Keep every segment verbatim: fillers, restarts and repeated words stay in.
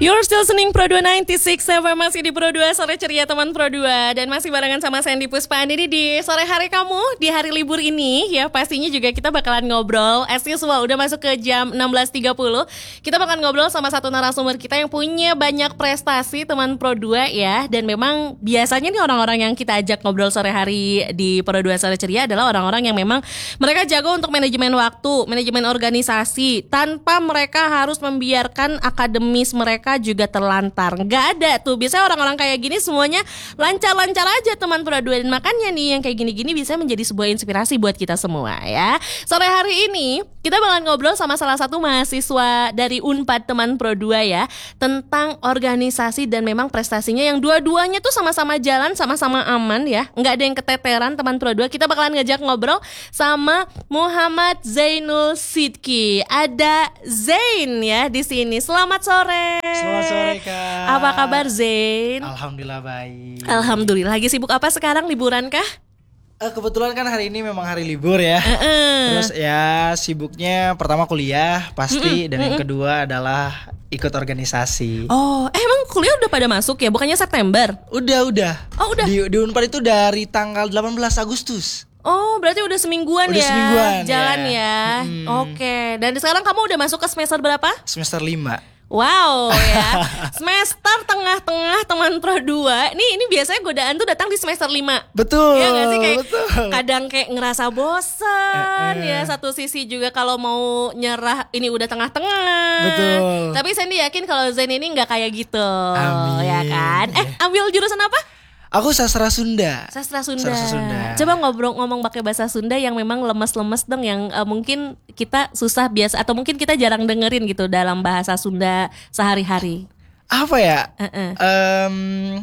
You're still listening Pro dua sembilan puluh enam F M, masih di Pro dua Sore Ceria teman Pro dua. Dan masih barengan sama Sandy Puspahandini di sore hari kamu, di hari libur ini. Ya pastinya juga kita bakalan ngobrol as usual, udah masuk ke jam enam belas tiga puluh. Kita bakalan ngobrol sama satu narasumber kita yang punya banyak prestasi teman Pro dua ya. Dan memang biasanya nih orang-orang yang kita ajak ngobrol sore hari di Pro dua Sore Ceria adalah orang-orang yang memang mereka jago untuk manajemen waktu, manajemen organisasi, tanpa mereka harus membiarkan akademis mereka juga terlantar. Gak ada tuh, biasanya orang-orang kayak gini semuanya lancar-lancar aja teman Pro dua. Dan makanya nih yang kayak gini-gini bisa menjadi sebuah inspirasi buat kita semua ya. Sore hari ini kita bakalan ngobrol sama salah satu mahasiswa dari Unpad teman Pro dua ya, tentang organisasi dan memang prestasinya yang dua-duanya tuh sama-sama jalan, sama-sama aman ya. Gak ada yang keteteran teman Pro dua. Kita bakalan ngajak ngobrol sama Muhammad Zainul Sidki. Ada Zain ya di sini. Selamat sore. Selamat sore Kak. Apa kabar Zain? Alhamdulillah baik. Alhamdulillah. Lagi sibuk apa sekarang? Liburan kah? Eh, kebetulan kan hari ini memang hari libur ya. Uh-uh. Terus ya sibuknya pertama kuliah pasti. Mm-mm. Dan yang kedua adalah ikut organisasi. Oh, eh, emang kuliah udah pada masuk ya? Bukannya September? Udah udah. Oh udah. Di, di Unpad itu dari tanggal delapan belas Agustus. Oh, berarti udah semingguan udah ya semingguan, jalan ya, ya. Hmm. Oke. Dan sekarang kamu udah masuk ke semester berapa? Semester lima. Wow ya. Semester tengah-tengah teman Pro dua. Nih ini biasanya godaan tuh datang di semester lima. Betul. Ya gak sih, kayak betul. kadang kayak ngerasa bosan eh, eh. ya. Satu sisi juga kalau mau nyerah ini udah tengah-tengah. Betul. Tapi Sandy yakin kalau Zain ini gak kayak gitu. Amin. Ya kan. Eh ambil jurusan apa? Aku sastra Sunda. Sastra Sunda. Sastra Sunda. Coba ngobrol ngomong pakai bahasa Sunda yang memang lemes-lemes dong, yang uh, mungkin kita susah biasa atau mungkin kita jarang dengerin gitu dalam bahasa Sunda sehari-hari. Apa ya? Uh-uh. Um,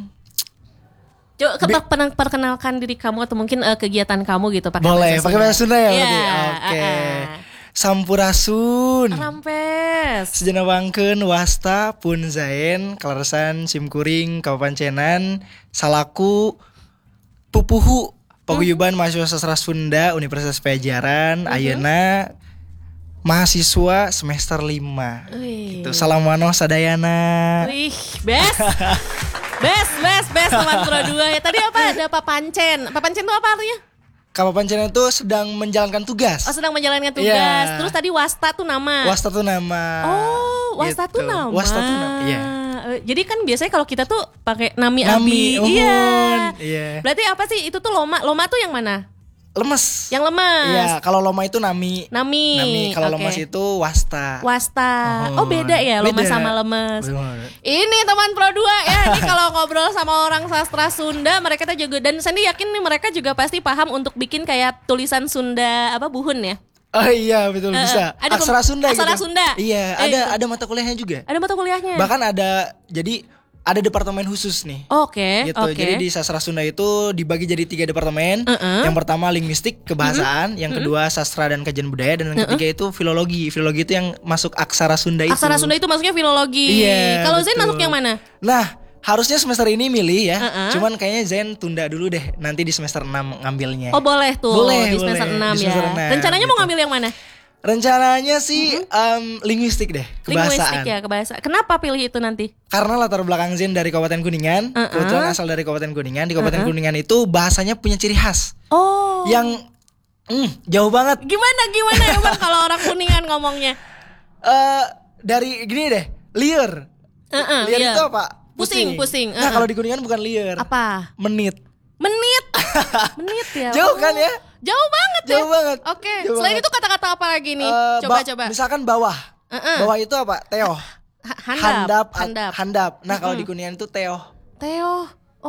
Coba Be- perkenalkan diri kamu atau mungkin uh, kegiatan kamu gitu pakai boleh, bahasa Sunda. pakai bahasa Sunda ya? Yeah, Oke. Okay. uh-uh. Sampurasun. Rampes. Sejenak wangkeun wasta pun zain kaleresan simkuring kapancenan salaku pupuhu paguyuban mahasiswa sastra Sunda Universitas Pajajaran. Uh-huh. Ayeuna mahasiswa semester lima. Gitu. Salam wanoh sadayana. Wih, best. Best, best, best teman Pro dua ya. Tadi apa? Ada papancen. Papancen itu apa artinya? Kapapancen itu sedang menjalankan tugas. Oh, sedang menjalankan tugas. Yeah. Terus tadi wasta tuh nama. Wasta tuh nama. Oh, wasta gitu. tuh nama. Wasta tuh nama. Iya. Jadi kan biasanya kalau kita tuh pakai nami, nami abi. Iya. Yeah. Berarti apa sih? Itu tuh loma. Loma tuh yang mana? Lemes. Yang lemes. Iya, kalau loma itu nami. Nami. Nami. Kalau okay. lemes itu wasta. Wasta. Oh, oh beda ya lemes sama lemes. Beda. Ini teman Pro dua ya. Ini kalau ngobrol sama orang sastra Sunda, mereka tuh juga, dan Sandy yakin nih mereka juga pasti paham untuk bikin kayak tulisan Sunda apa buhun ya. Oh iya betul, uh, bisa. Ada aksara Sunda aksara gitu. Sunda. Iya, eh, ada itu. ada mata kuliahnya juga. Ada mata kuliahnya. Bahkan ada, jadi ada departemen khusus nih. Oke, okay, gitu. Okay. Jadi di sastra Sunda itu dibagi jadi tiga departemen. Uh-uh. Yang pertama linguistik, kebahasaan, uh-huh. yang kedua sastra dan kajian budaya, dan yang uh-uh. ketiga itu filologi. Filologi itu yang masuk aksara Sunda itu. Aksara Sunda itu maksudnya filologi. Iya. Kalau Zain masuk yang mana? Nah, harusnya semester ini milih ya. Uh-uh. Cuman kayaknya Zain tunda dulu deh. Nanti di semester enam ngambilnya. Oh, boleh tuh. Boleh, di semester boleh. enam di semester ya. enam, rencananya gitu. Mau ngambil yang mana? Rencananya sih uh-huh. um, linguistik deh, kebahasaan. Linguistik ya, kebahasaan. Kenapa pilih itu nanti? Karena latar belakang Zain dari Kabupaten Kuningan, uh-uh. kebetulan asal dari Kabupaten Kuningan. Di Kabupaten uh-uh. Kuningan itu bahasanya punya ciri khas. Oh. Yang mm, jauh banget. Gimana gimana emang kalau orang Kuningan ngomongnya? Uh, dari gini deh, liar. Uh-uh, liar iya. itu apa? Pusing, pusing. Uh-uh. Nah, kalau di Kuningan bukan liar. Apa? Menit. Menit. Menit ya. Jauh oh. kan ya? Jauh banget Jauh ya. banget. Oke. Okay. Jauh Selain banget. itu kata-kata apa lagi nih? Uh, coba ba- coba. Misalkan bawah. Uh-uh. Bawah itu apa? Teoh. Ha- handap. Handap. Handap. handap. Nah, kalau uh-uh. di Kuningan itu teoh. Teoh.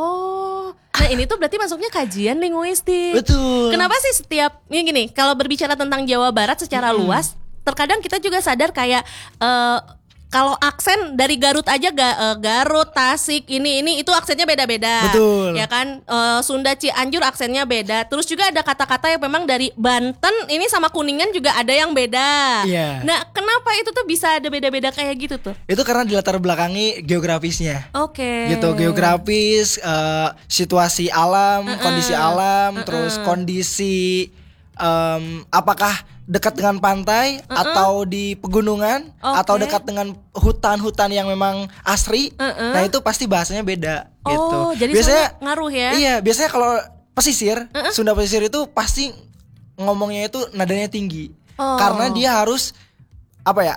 Oh. Nah, ini tuh berarti masuknya kajian linguistik. Betul. Kenapa sih setiap ini gini, kalau berbicara tentang Jawa Barat secara hmm. luas, terkadang kita juga sadar kayak uh, kalau aksen dari Garut aja ga, uh, Garut, Tasik, ini ini itu aksennya beda-beda. Betul. Ya kan? Uh, Sunda Cianjur aksennya beda. Terus juga ada kata-kata yang memang dari Banten ini sama Kuningan juga ada yang beda. Iya. Nah, kenapa itu tuh bisa ada beda-beda kayak gitu tuh? Itu karena di latar belakangi geografisnya. Oke. Okay. Gitu, geografis, uh, situasi alam, uh-uh. kondisi alam, uh-uh. terus kondisi um, apakah dekat dengan pantai uh-uh. atau di pegunungan okay. atau dekat dengan hutan-hutan yang memang asri, uh-uh. nah itu pasti bahasanya beda oh, gitu. Jadi biasanya ngaruh ya? Iya, biasanya kalau pesisir, uh-uh. Sunda pesisir itu pasti ngomongnya itu nadanya tinggi. Oh. Karena dia harus apa ya?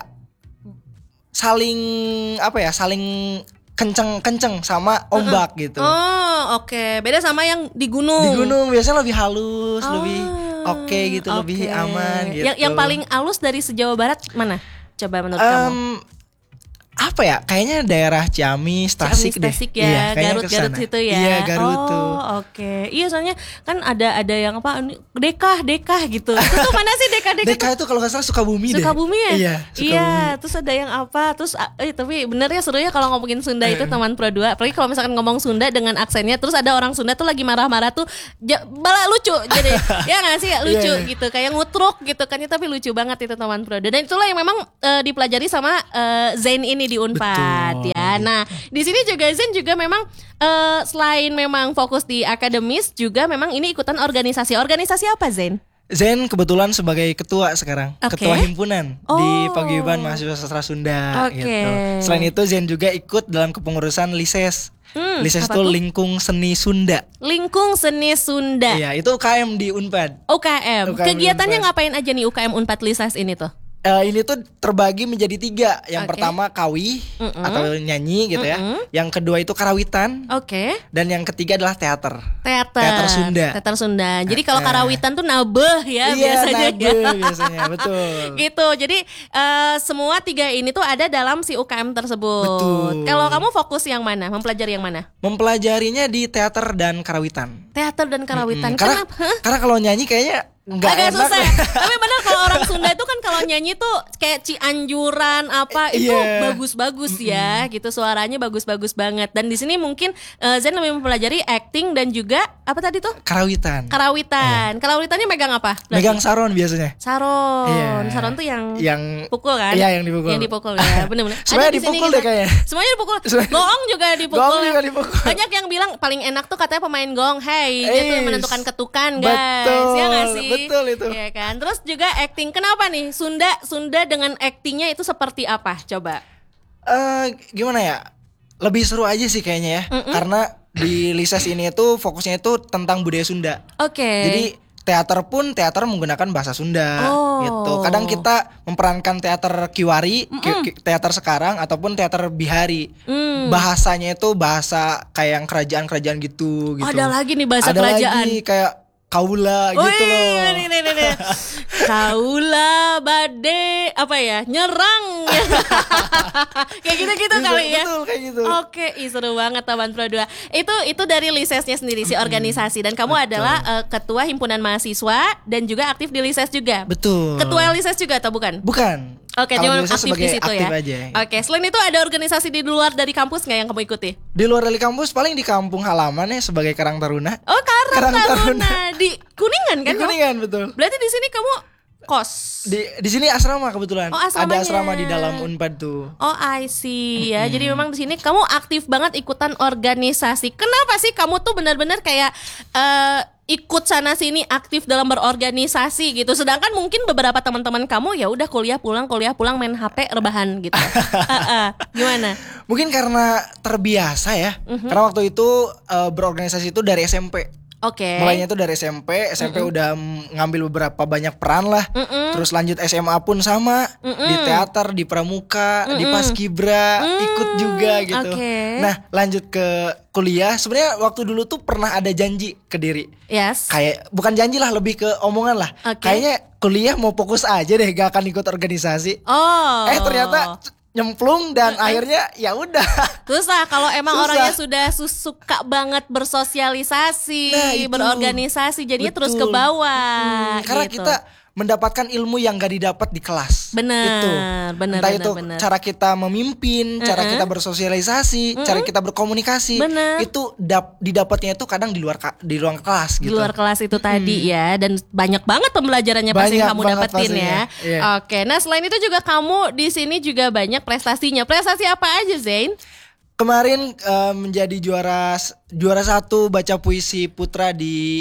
saling apa ya? saling kenceng-kenceng sama ombak uh-uh. gitu. Oh, oke. Okay. Beda sama yang di gunung. Di gunung biasanya lebih halus, oh. lebih oke okay gitu, okay. lebih aman gitu. Yang yang paling halus dari se-Jawa Barat mana? Coba menurut um, kamu? Apa ya? Kayaknya daerah Ciamis, Tasik deh. Tasik ya, iya, Garut, Garut situ ya. Iya, Garut oh, tuh. Oh, oke. Okay. Iya, soalnya kan ada ada yang apa? Dekah, dekah gitu. Itu tuh mana sih dekah, dekah? Dekah itu kalau nggak salah Sukabumi deh. Sukabumi ya? Iya, Sukabumi. Iya, terus ada yang apa? Terus eh tapi bener ya seru ya kalau ngomongin Sunda itu teman Pro dua. Apalagi kalau misalkan ngomong Sunda dengan aksennya, terus ada orang Sunda tuh lagi marah-marah tuh ja, bala lucu. Jadi ya nggak sih? Lucu yeah, yeah. gitu, kayak ngutruk gitu kan. Tapi lucu banget itu teman Pro dua. Dan itulah yang memang uh, dipelajari sama uh, Zain ini di Unpad. Betul. Ya, nah di sini juga Zain juga memang uh, selain memang fokus di akademis juga memang ini ikutan organisasi. Organisasi apa Zain? Zain kebetulan sebagai ketua sekarang, okay. ketua himpunan oh. di Paguyuban Mahasiswa Sastra Sunda. Okay. Gitu. Selain itu Zain juga ikut dalam kepengurusan Lises. Hmm, Lises itu Lingkung Seni Sunda. Lingkung Seni Sunda. Iya, itu U K M di Unpad. U K M. U K M kegiatannya ngapain aja nih U K M Unpad Lises ini tuh? Uh, ini tuh terbagi menjadi tiga. Yang okay. pertama kawi Mm-mm. atau nyanyi gitu Mm-mm. ya. Yang kedua itu karawitan. Oke. Okay. Dan yang ketiga adalah teater. Teater. Teater Sunda. Teater Sunda. Jadi kalau karawitan tuh nabeh ya iya, biasanya. Iya nabeh biasanya, betul. Gitu. Jadi uh, semua tiga ini tuh ada dalam si U K M tersebut. Betul. Kalau kamu fokus yang mana? Mempelajari yang mana? Mempelajarinya di teater dan karawitan. Teater dan karawitan. Mm-hmm. Karena Kenapa? karena kalau nyanyi kayaknya Nggak agak enak. susah. Tapi benar kalau orang Sunda itu kan kalau nyanyi tuh kayak Cianjuran apa itu yeah. bagus-bagus mm-hmm. ya, gitu suaranya bagus-bagus banget. Dan di sini mungkin uh, Zain lebih mempelajari acting dan juga apa tadi tuh? Karawitan. Karawitan. Yeah. Karawitannya megang apa? Berarti? Megang saron biasanya. Saron. Yeah. Saron tuh yang yang pukul kan? Iya, yang dipukul. Yang dipukul ya, benar-benar. Semuanya dipukul deh kayaknya. Semuanya dipukul. Gong juga dipukul. Gong juga dipukul. Banyak yang bilang paling enak tuh katanya pemain gong. Hey, dia tuh yang menentukan ketukan, guys. Betul. Ya nggak sih? Betul itu. Ya kan. Terus juga acting. Kenapa nih Sunda Sunda dengan actingnya itu seperti apa? Coba. Uh, gimana ya? Lebih seru aja sih kayaknya ya. Mm-mm. Karena di Lises ini itu fokusnya itu tentang budaya Sunda. Oke. Okay. Jadi teater pun teater menggunakan bahasa Sunda oh. gitu. Kadang kita memperankan teater Kiwari, ki- teater sekarang ataupun teater Bihari. Mm. Bahasanya itu bahasa kayak yang kerajaan-kerajaan gitu gitu. Ada lagi nih bahasa Ada kerajaan. Ada lagi kayak kaula oh, gitu loh. Nih, nih, nih, nih. Kaula bade apa ya? Nyerang. Kayak gitu-gitu bisa, kali ya. Betul kayak gitu. Oke, ih, seru banget Taman Pro dua. Itu itu dari Lisesnya sendiri si organisasi dan kamu betul. adalah uh, ketua himpunan mahasiswa dan juga aktif di Lises juga. Betul. Ketua Lises juga atau bukan? Bukan. Oke, cuma aktif di situ ya. Aja. Oke, selain itu ada organisasi di luar dari kampus nggak yang kamu ikuti? Di luar dari kampus paling di kampung halaman ya sebagai Karang Taruna. Oh, Karang, Karang Taruna. Taruna di Kuningan kan? Di Kuningan kamu? Betul. Berarti di sini kamu kos? Di di sini asrama kebetulan. Oh, ada asrama di dalam Unpad tuh. Oh, I see ya. Mm-hmm. Jadi memang di sini kamu aktif banget ikutan organisasi. Kenapa sih kamu tuh benar-benar kayak uh, ikut sana sini aktif dalam berorganisasi gitu. Sedangkan mungkin beberapa teman-teman kamu ya udah kuliah pulang, kuliah pulang main H P rebahan gitu. uh, uh, gimana? Mungkin karena terbiasa ya. Mm-hmm. Karena waktu itu uh, berorganisasi itu dari S M P. Oke. Okay. Mulainya itu dari S M P, S M P mm-mm. udah ngambil beberapa banyak peran lah. Mm-mm. Terus lanjut S M A pun sama, Mm-mm. di teater, di pramuka, Mm-mm. di paskibra, Mm-mm. ikut juga gitu. Okay. Nah, lanjut ke kuliah. Sebenarnya waktu dulu tuh pernah ada janji ke diri. Yes. Kayak bukan janji lah, lebih ke omongan lah. Okay. Kayaknya kuliah mau fokus aja deh, gak akan ikut organisasi. Oh. Eh ternyata nyemplung dan akhirnya ya udah. Susah kalau emang Susah. orangnya sudah suka banget bersosialisasi, nah, berorganisasi, jadinya betul. terus ke bawah. Hmm, karena gitu. kita mendapatkan ilmu yang gak didapat di kelas. Benar, itu. benar, Entah benar, itu benar. cara kita memimpin, uh-uh. cara kita bersosialisasi, uh-uh. cara kita berkomunikasi. Benar. Itu dap- didapatnya itu kadang di luar ka- di ruang kelas gitu. Di luar kelas itu tadi hmm. ya, dan banyak banget pembelajarannya pasti yang kamu dapetin ya. Yeah. Oke, nah selain itu juga kamu di sini juga banyak prestasinya. Prestasi apa aja, Zain? Kemarin uh, menjadi juara juara satu baca puisi putra di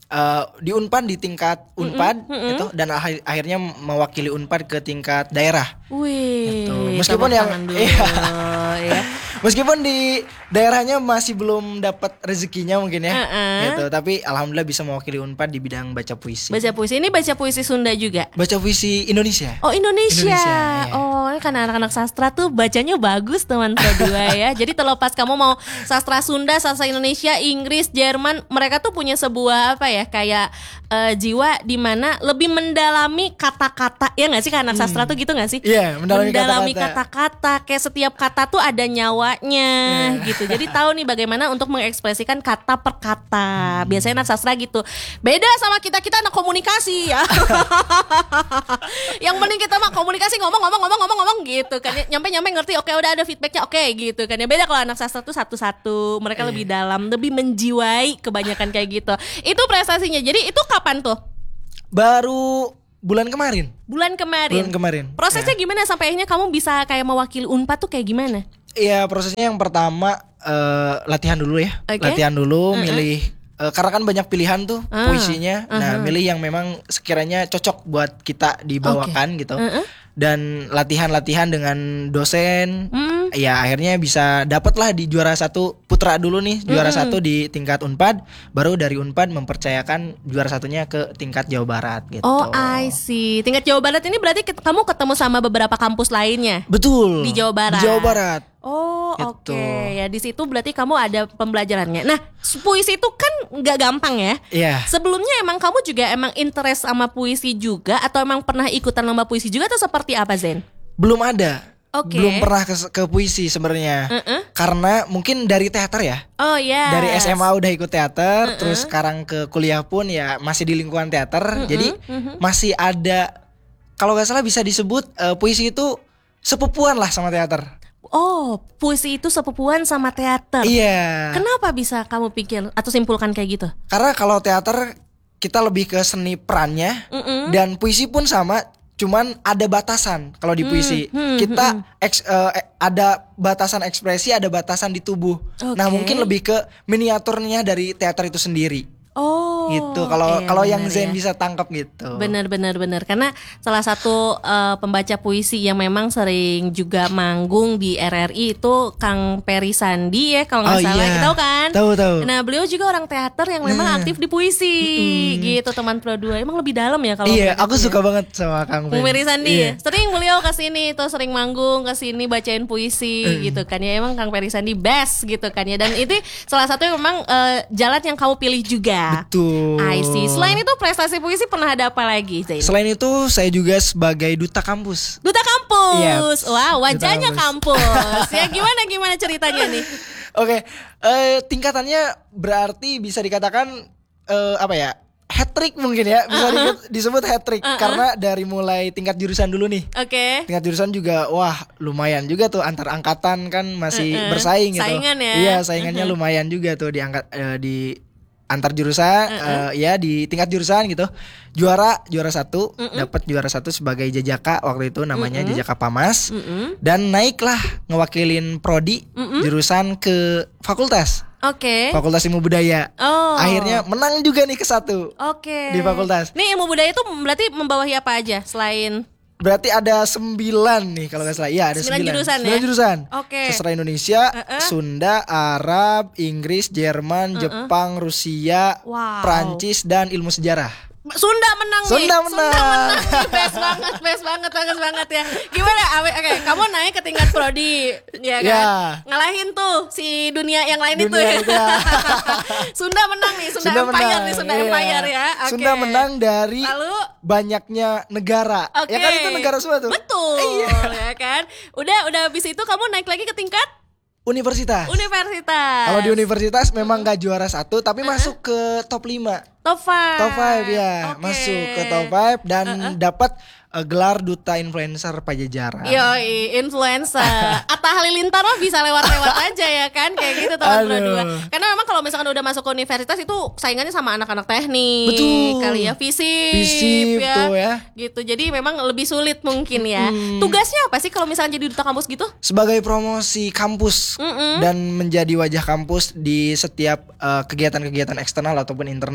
uh, di Unpad di tingkat Unpad Mm-mm, mm-mm. itu dan akhir- akhirnya mewakili Unpad ke tingkat daerah. Wih, Gitu. Meskipun yang iya. ya. Meskipun di daerahnya masih belum dapat rezekinya mungkin ya. Uh-uh. Gitu, tapi alhamdulillah bisa mewakili Unpad di bidang baca puisi. Baca puisi ini baca puisi Sunda juga. Baca puisi Indonesia. Oh Indonesia, Indonesia, iya. Oh karena anak-anak sastra tuh bacanya bagus teman Pro dua ya. Jadi terlepas kamu mau sastra Sunda, sastra Indonesia, Inggris, Jerman, mereka tuh punya sebuah apa ya kayak uh, jiwa di mana lebih mendalami kata-kata ya nggak sih kan anak sastra tuh gitu nggak sih? Iya, mendalami mendalami kata-kata. kata-kata kayak setiap kata tuh ada nyawanya Yeah. gitu. Jadi tahu nih bagaimana untuk mengekspresikan kata per kata. Biasanya anak sastra gitu. Beda sama kita kita anak komunikasi ya. Yang penting kita mah komunikasi ngomong ngomong ngomong ngomong ngomong gitu kan. Nyampe nyampe ngerti oke udah ada feedbacknya oke gitu kan. Ya beda kalau anak sastra tuh satu-satu. Mereka lebih dalam, lebih menjiwai kebanyakan kayak gitu. Itu prestasinya. Jadi itu kapan tuh? Baru bulan kemarin. Bulan kemarin. Bulan kemarin. Prosesnya Ya. gimana sampai akhirnya kamu bisa kayak mewakili Unpad tuh kayak gimana? Iya, prosesnya yang pertama eh, latihan dulu ya. Oke. Latihan dulu, milih eh, karena kan banyak pilihan tuh Ah, puisinya. Nah, milih yang memang sekiranya cocok buat kita dibawakan gitu. Uh-uh. Dan latihan-latihan dengan dosen. Hmm. Ya akhirnya bisa dapatlah di juara satu putra dulu nih, juara satu di tingkat Unpad. Baru dari Unpad mempercayakan juara satunya ke tingkat Jawa Barat gitu. Oh I see. Tingkat Jawa Barat ini berarti ket- kamu ketemu sama beberapa kampus lainnya? Betul. Di Jawa Barat. Di Jawa Barat. Oh Gitu. oke. Ya di situ berarti kamu ada pembelajarannya. Nah puisi itu kan nggak gampang ya. Iya. Sebelumnya emang kamu juga emang interest sama puisi juga atau emang pernah ikutan lomba puisi juga atau seperti apa Zen? Belum ada. Oke. Belum pernah ke, ke puisi sebenarnya. Uh-uh. Karena mungkin dari teater ya. Oh ya. Dari S M A udah ikut teater, terus sekarang ke kuliah pun ya masih di lingkungan teater. Jadi masih ada, kalau nggak salah bisa disebut eh, puisi itu sepupuan lah sama teater. Oh puisi itu sepupuan sama teater. Iya. Kenapa bisa kamu pikir atau simpulkan kayak gitu? Karena kalau teater kita lebih ke seni perannya, Mm-mm. dan puisi pun sama, cuman ada batasan kalau di puisi. hmm, Kita eks- eh, eh, ada batasan ekspresi, ada batasan di tubuh. Nah, Oke. mungkin lebih ke miniaturnya dari teater itu sendiri. Oh Gitu. Kalau iya, kalau yang benar Zen ya. bisa tangkap gitu. Benar benar benar karena salah satu eh, pembaca puisi yang memang sering juga manggung di R R I itu Kang Peri Sandi ya kalau nggak Oh, salah iya. kita tahu kan. Tahu, tahu. Nah beliau juga orang teater yang memang Nah. aktif di puisi gitu teman Pro dua emang lebih dalam ya kalau Iya, mereka aku tuh ya. suka banget sama Kang Kang Peri Sandi Iya. ya. Sering beliau kesini tuh sering manggung kesini bacain puisi gitu kan ya emang Kang Peri Sandi best gitu kan ya dan itu salah satu yang memang eh, jalan yang kamu pilih juga. Betul. I see. Selain itu prestasi puisi pernah ada apa lagi Zain? Selain itu saya juga sebagai duta kampus. Duta kampus. Iya, Wow, duta wajahnya kampus. Ya gimana gimana ceritanya nih? Oke, eh, tingkatannya berarti bisa dikatakan eh, apa ya? Hat trick mungkin ya, bisa di- disebut hat trick karena dari mulai tingkat jurusan dulu nih. Oke. Tingkat jurusan juga wah lumayan juga tuh antar angkatan kan masih Uh-uh. bersaing gitu. Saingan ya. Iya, saingannya lumayan juga tuh di angkat eh, di antar jurusan eh, ya di tingkat jurusan gitu. Juara juara satu, dapat juara satu sebagai jajaka waktu itu namanya jajaka Pamas. Dan naiklah ngewakilin prodi jurusan ke fakultas. Oke. Fakultas Ilmu Budaya. Oh. Akhirnya menang juga nih ke satu. Oke. Di fakultas. Nih ilmu budaya itu berarti membawahi apa aja selain Berarti ada sembilan nih kalau nggak salah. Iya ada Sembilan sembilan. jurusan ya? Sembilan jurusan. Oke. Sastra Indonesia, Uh-uh. Sunda, Arab, Inggris, Jerman, Jepang, Rusia, Wow. Prancis dan ilmu sejarah. Sunda menang nih. Sunda menang. Sunda menang. nih. Best banget, best banget, bagus banget ya. Gimana? Awe- Oke, kamu naik ke tingkat prodi, ya kan? Ya. Ngalahin tuh si dunia yang lain itu Dunia ya. itu ya. Sunda menang nih, Sunda, Sunda Empire menang. nih, Sunda Iya. Empire ya. Oke. Sunda menang dari Lalu banyaknya negara. Oke. Ya kan itu negara semua tuh. Betul, Iya. ya kan? Udah, udah habis itu kamu naik lagi ke tingkat Universitas. universitas. Kalau di universitas memang gak juara satu tapi masuk ke top lima. top five. Top five ya, Oke. masuk ke top five dan dapat uh, gelar duta influencer Pajajaran. Yoi, influencer. Atta Halilintar mah bisa lewat-lewat aja ya kan, kayak gitu teman Pro Aduh. dua. Karena memang kalau misalkan udah masuk ke universitas itu saingannya sama anak-anak teknik, Betul. kali ya fisip, Fisip ya, tuh ya. gitu. Jadi memang lebih sulit mungkin ya. Tugasnya apa sih kalau misalnya jadi duta kampus gitu? Sebagai promosi kampus dan menjadi wajah kampus di setiap uh, kegiatan-kegiatan eksternal ataupun internal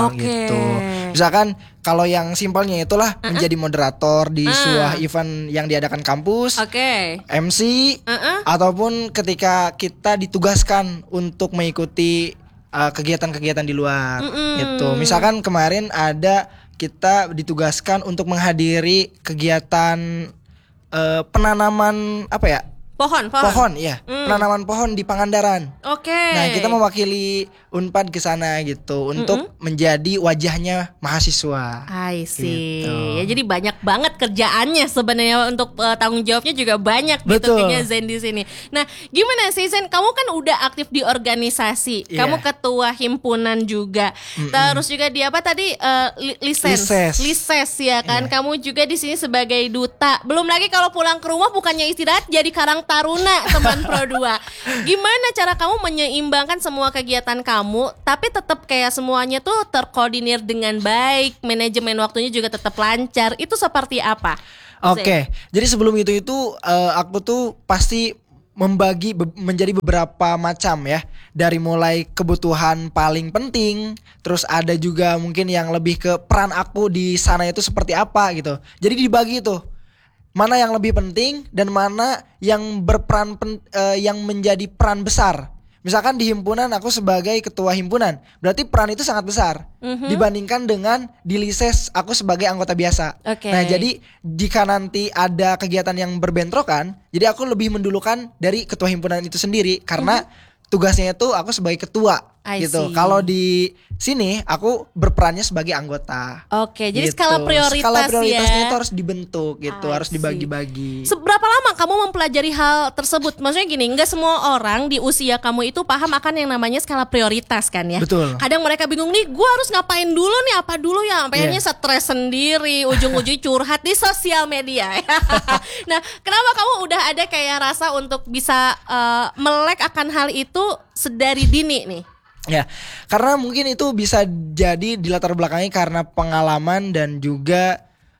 Oke. gitu. Misalkan kalau yang simpelnya itulah uh-uh. menjadi moderator di uh. sebuah event yang diadakan kampus, okay. M C, uh-uh. ataupun ketika kita ditugaskan untuk mengikuti uh, kegiatan-kegiatan di luar. Mm-mm. Gitu. Misalkan kemarin ada kita ditugaskan untuk menghadiri kegiatan uh, penanaman apa ya? Pohon, pohon. Pohon, ya. Mm. Penanaman pohon di Pangandaran. Oke. Okay. Nah, kita mewakili Unpad ke sana gitu untuk Mm-mm. menjadi wajahnya mahasiswa. I see. Gitu. Ya jadi banyak banget kerjaannya sebenarnya untuk uh, tanggung jawabnya juga banyak gitu kayaknya Zen di sini. Nah, gimana sih Zen? Kamu kan udah aktif di organisasi. Yeah. Kamu ketua himpunan juga. Mm-mm. Terus juga di apa tadi uh, li- lises. Lises. Lises ya kan. Yeah. Kamu juga di sini sebagai duta. Belum lagi kalau pulang ke rumah bukannya istirahat jadi Karang Taruna teman Pro dua. Gimana cara kamu menyeimbangkan semua kegiatan kamu tapi tetap kayak semuanya tuh terkoordinir dengan baik, manajemen waktunya juga tetap lancar. Itu seperti apa? Oke. Okay. Jadi sebelum itu itu uh, aku tuh pasti membagi be- menjadi beberapa macam ya. Dari mulai kebutuhan paling penting, terus ada juga mungkin yang lebih ke peran aku di sana itu seperti apa gitu. Jadi dibagi tuh. Mana yang lebih penting dan mana yang berperan pen, uh, yang menjadi peran besar. Misalkan di himpunan aku sebagai ketua himpunan, berarti peran itu sangat besar mm-hmm. dibandingkan dengan di lises aku sebagai anggota biasa. Okay. Nah, jadi jika nanti ada kegiatan yang berbentrokan, jadi aku lebih mendulukan dari ketua himpunan itu sendiri karena mm-hmm. tugasnya itu aku sebagai ketua. I gitu. see. Kalau di sini aku berperannya sebagai anggota. Oke, jadi gitu. skala prioritas skala prioritasnya ya. itu harus dibentuk gitu, I harus dibagi-bagi. Seberapa lama kamu mempelajari hal tersebut? Maksudnya gini, nggak semua orang di usia kamu itu paham akan yang namanya skala prioritas kan ya. Betul. Kadang mereka bingung nih, gue harus ngapain dulu nih, apa dulu ya? Sampai akhirnya yeah. stres sendiri, ujung-ujung curhat di sosial media. Nah, kenapa kamu udah ada kayak rasa untuk bisa uh, melek akan hal itu sedari dini nih? Ya, karena mungkin itu bisa jadi di latar belakangnya karena pengalaman dan juga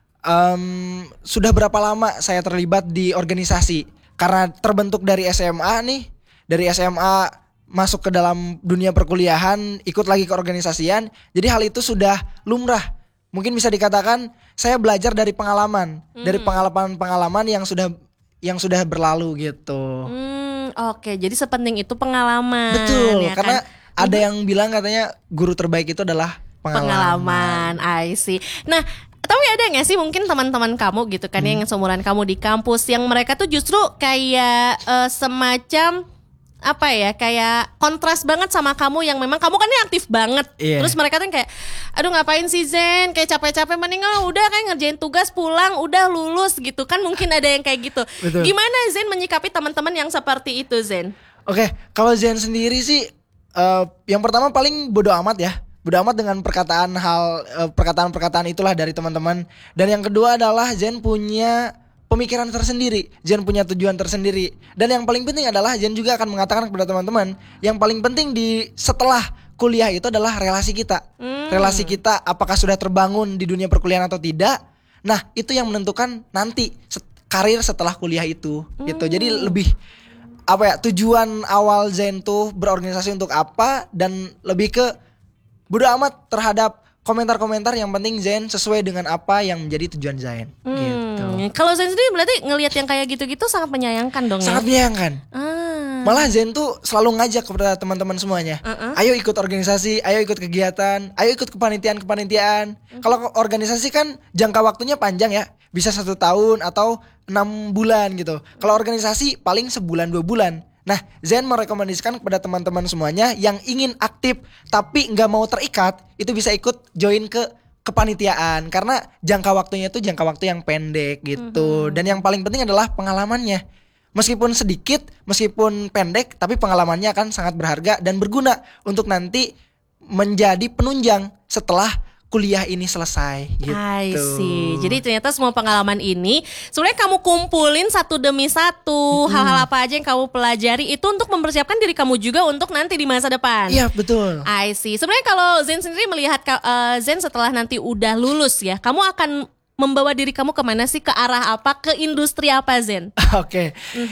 um, sudah berapa lama saya terlibat di organisasi. Karena terbentuk dari S M A nih, dari S M A masuk ke dalam dunia perkuliahan, ikut lagi ke organisasian. Jadi hal itu sudah lumrah. Mungkin bisa dikatakan saya belajar dari pengalaman, hmm. dari pengalaman-pengalaman yang sudah yang sudah berlalu gitu. Hmm, Oke, jadi sepenting itu pengalaman. Betul, ya karena kan? Ada yang bilang katanya guru terbaik itu adalah pengalaman. Pengalaman, I see. Nah, tapi ada gak sih mungkin teman-teman kamu gitu kan hmm. yang seumuran kamu di kampus yang mereka tuh justru kayak uh, semacam apa ya, kayak kontras banget sama kamu yang memang kamu kan ini aktif banget. Yeah. Terus mereka tuh kayak, aduh ngapain sih Zen, kayak capek-capek mending oh, udah kayak ngerjain tugas pulang, udah lulus gitu kan, mungkin ada yang kayak gitu. Betul. Gimana Zen menyikapi teman-teman yang seperti itu Zen? Oke, okay, kalau Zen sendiri sih Uh, yang pertama paling bodo amat ya, bodo amat dengan perkataan hal uh, perkataan-perkataan itulah dari teman-teman. Dan yang kedua adalah Zen punya pemikiran tersendiri, Zen punya tujuan tersendiri. Dan yang paling penting adalah Zen juga akan mengatakan kepada teman-teman, yang paling penting di setelah kuliah itu adalah relasi kita, hmm. relasi kita apakah sudah terbangun di dunia perkuliahan atau tidak. Nah itu yang menentukan nanti set- karir setelah kuliah itu, hmm. gitu. Jadi lebih apa ya, tujuan awal Zen tuh berorganisasi untuk apa, dan lebih ke bodo amat terhadap komentar-komentar, yang penting Zen sesuai dengan apa yang menjadi tujuan Zen. Hmm. Gitu. Kalau Zen sendiri berarti ngelihat yang kayak gitu-gitu sangat menyayangkan dong ya? Sangat menyayangkan. Ah. Malah Zen tuh selalu ngajak kepada teman-teman semuanya, uh-uh. ayo ikut organisasi, ayo ikut kegiatan, ayo ikut kepanitiaan-kepanitiaan. Uh-huh. Kalau organisasi kan jangka waktunya panjang ya, bisa satu tahun atau enam bulan gitu. Kalau organisasi paling sebulan dua bulan. Nah, Zen merekomendasikan kepada teman-teman semuanya yang ingin aktif tapi nggak mau terikat, itu bisa ikut join ke kepanitiaan karena jangka waktunya itu jangka waktu yang pendek gitu. Uh-huh. Dan yang paling penting adalah pengalamannya. Meskipun sedikit, meskipun pendek, tapi pengalamannya akan sangat berharga dan berguna untuk nanti menjadi penunjang setelah kuliah ini selesai gitu. I see. Jadi ternyata semua pengalaman ini sebenarnya kamu kumpulin satu demi satu. Hmm. Hal-hal apa aja yang kamu pelajari itu untuk mempersiapkan diri kamu juga untuk nanti di masa depan. Iya, betul. I see. Sebenarnya kalau Zen sendiri melihat uh, Zen setelah nanti udah lulus ya, kamu akan membawa diri kamu kemana sih? Ke arah apa? Ke industri apa Zen? Oke. Okay. Mm-hmm.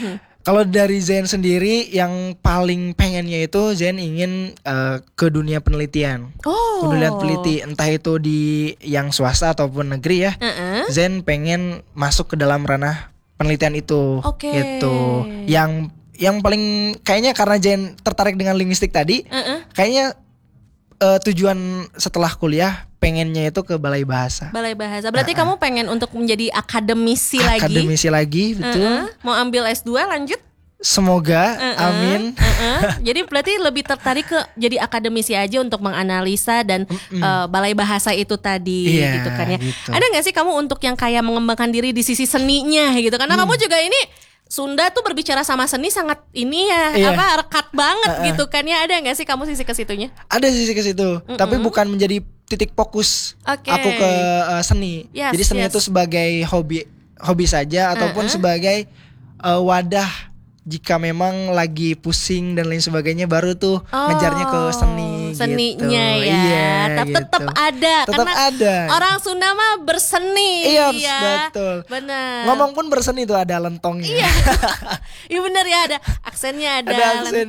Kalau dari Zen sendiri yang paling pengennya itu Zen ingin uh, ke dunia penelitian. Oh. Ke dunia peneliti entah itu di yang swasta ataupun negeri ya. Uh-uh. Zen pengen masuk ke dalam ranah penelitian itu. Oke. Okay. Gitu. Yang yang paling kayaknya karena Zen tertarik dengan linguistik tadi, uh-uh. kayaknya uh, tujuan setelah kuliah pengennya itu ke balai bahasa. Balai bahasa. Berarti uh-uh. kamu pengen untuk menjadi akademisi, akademisi lagi? Akademisi lagi, betul. Uh-uh. Mau ambil S dua lanjut? Semoga, uh-uh. amin. Uh-uh. Jadi berarti lebih tertarik ke jadi akademisi aja untuk menganalisa dan uh, balai bahasa itu tadi, yeah, gitu kan ya. Gitu. Ada nggak sih kamu untuk yang kayak mengembangkan diri di sisi seninya gitu? Karena hmm. kamu juga ini Sunda tuh berbicara sama seni sangat ini ya, yeah. apa rekat banget uh-uh. gitu kan ya. Ada nggak sih kamu sisi ke situnya? Ada sisi ke situ, mm-mm. tapi bukan menjadi titik fokus okay. aku ke uh, seni. Yes, jadi seni yes. itu sebagai hobi hobi saja ataupun uh-uh. sebagai uh, wadah jika memang lagi pusing dan lain sebagainya baru tuh oh, ngejarnya ke seni seninya gitu. Ya. Iya, Tapi gitu. tetap ada tetap karena ada. Orang Sunda mah berseni. Iya, ya. betul. Benar. Ngomong pun berseni tuh ada lentongnya. Iya. Iya benar ya, ada aksennya, ada, ada aksen.